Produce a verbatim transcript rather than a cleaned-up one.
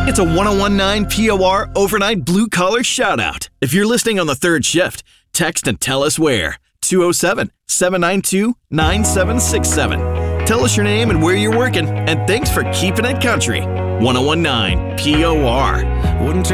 It's a ten nineteen P O R overnight blue-collar shout-out. If you're listening on the third shift, text and tell us where. two oh seven, seven nine two, nine seven six seven. Tell us your name and where you're working, and thanks for keeping it country. ten nineteen P O R. Wouldn't